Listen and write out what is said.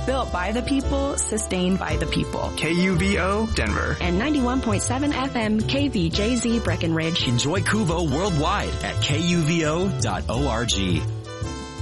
Built by the people, sustained by the people. KUVO, Denver. And 91.7 FM KVJZ Breckenridge. Enjoy Kuvo worldwide at kuvo.org.